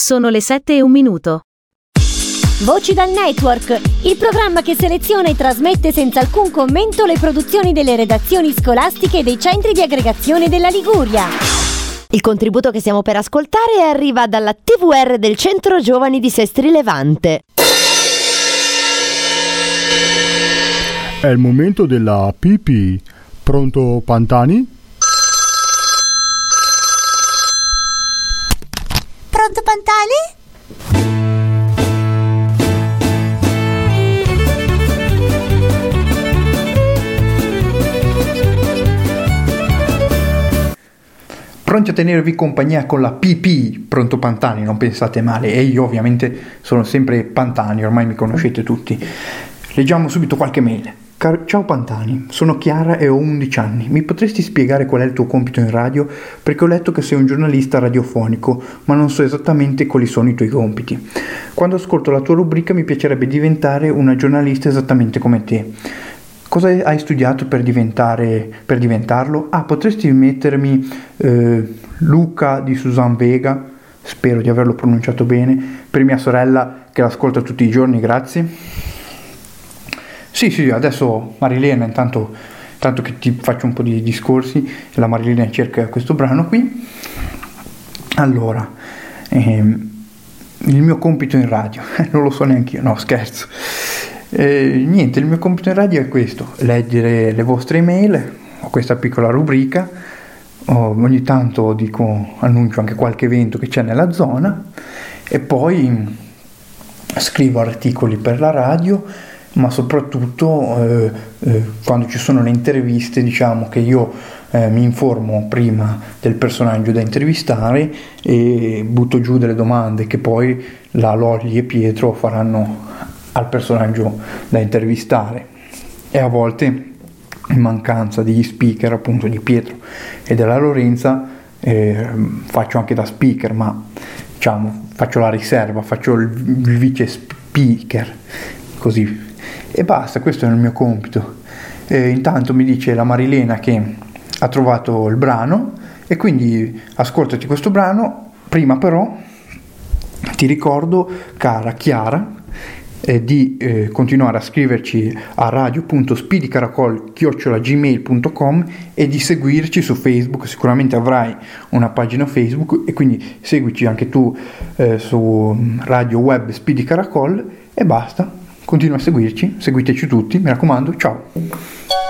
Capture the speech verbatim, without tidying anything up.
Sono le sette e un minuto. Voci dal Network, il programma che seleziona e trasmette senza alcun commento le produzioni delle redazioni scolastiche e dei centri di aggregazione della Liguria. Il contributo che stiamo per ascoltare arriva dalla T V R del Centro Giovani di Sestri Levante. È il momento della pipì. Pronto, Pantani? Pronto, Pantani? Pronti a tenervi compagnia con la P P, Pronto Pantani, non pensate male, e io ovviamente sono sempre Pantani, ormai mi conoscete tutti. Leggiamo subito qualche mail. Car- Ciao Pantani, sono Chiara e ho undici anni. Mi potresti spiegare qual è il tuo compito in radio? Perché ho letto che sei un giornalista radiofonico, ma non so esattamente quali sono i tuoi compiti. Quando ascolto la tua rubrica mi piacerebbe diventare una giornalista esattamente come te. Cosa hai studiato per diventare per diventarlo? Ah, potresti mettermi eh, Luca di Susan Vega, spero di averlo pronunciato bene, per mia sorella che l'ascolta tutti i giorni, grazie. Sì, sì, adesso Marilena, intanto, intanto che ti faccio un po' di discorsi, la Marilena cerca questo brano qui. Allora, ehm, il mio compito in radio, non lo so neanche io, no scherzo. Eh, niente, il mio compito in radio è questo: leggere le vostre email, ho questa piccola rubrica, oh, ogni tanto dico, annuncio anche qualche evento che c'è nella zona e poi scrivo articoli per la radio, ma soprattutto eh, eh, quando ci sono le interviste, diciamo che io eh, mi informo prima del personaggio da intervistare e butto giù delle domande che poi la Lolli e Pietro faranno al personaggio da intervistare, e a volte in mancanza degli speaker, appunto di Pietro e della Lorenza, eh, faccio anche da speaker, ma diciamo faccio la riserva, faccio il, il vice speaker, così, e basta. Questo è il mio compito. Eh, intanto mi dice la Marilena che ha trovato il brano e quindi ascoltati questo brano. Prima però ti ricordo, cara Chiara, Eh, di eh, continuare a scriverci a radio punto spidicaracol chiocciola gmail punto com e di seguirci su Facebook. Sicuramente avrai una pagina Facebook e quindi seguici anche tu eh, su Radio Web Speedy Caracol e basta, continua a seguirci, seguiteci tutti, mi raccomando, ciao.